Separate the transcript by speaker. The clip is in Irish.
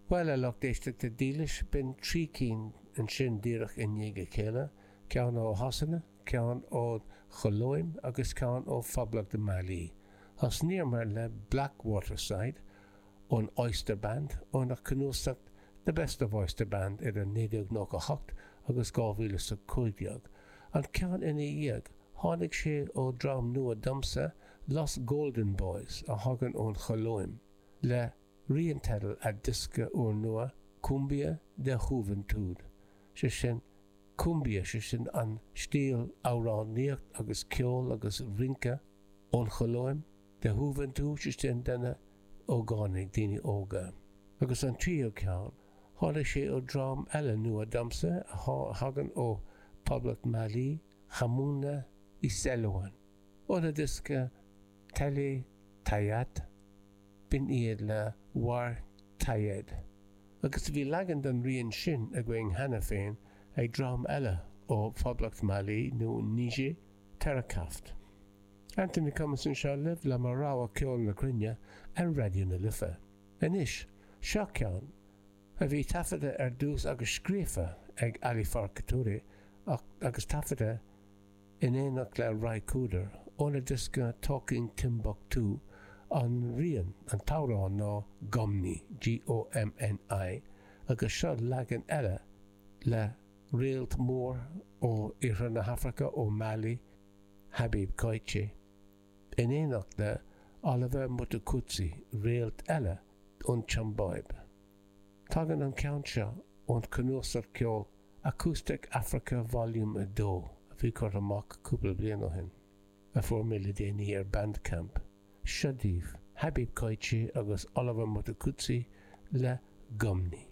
Speaker 1: Well a loch déisteach de dílis bin trí cín an sin díreach in dhíige chéile, ceann ó Hosanna, ceann ó Cholóim agus ceann ó Phoblacht de Málí. Has níor mar le Blackwater Side ón Oyster Band ó nach cnúsach the Best of Oyster Band ar an 1998 agus 2015. An ceann ina dhiag tháinig sé ó drám nua domsa Los Golden Boys a hagan ón Cholóim le riantadal a disca ó nua Cumbia de Juventud. Se sin Cumbia se sin an stíl áráníocht agus ceol agus rinca ón Cholóim de Juventud se sin denna ógánig daoine óga. Agus an trío ceann tháinig sé ó drám eile nua domsa a hagan ó Phoblacht Málí Chamúna I Selóin. Ó na disca Tele Tayat bin iad le War Tayed. Agus bhí legan an rion sin a going hena féin ag drám eile ó Phoblacht Málí nó Níger Terracaft. Anthony Cummins seo libh le mar rá ceol na crinne ar radio na lifa. Inis, seo ceann a bhí tafada ar dús agus scríofa ag Ali Farcatúri agus tafada in éanach le Ry Cooder ó na disca Talking Timbuktu an rian an tárán ná Gomni, Gomni, agus seo legan eile le réalt mór ó Oireann na Hafraice ó Mali, Habib Koichi. In éanach le Oliver Mutukutsi réalt eile ón Chamboib. Tagan an ceann seo ón cnúsach ceol Acoustic Africa Volume 2 a bhí chuir amach cúpla bliain ó hin a formúla déanaí ar Bandcamp. Shadíh, Habib Koichi agus Oliver Mutukutsi le Gomni.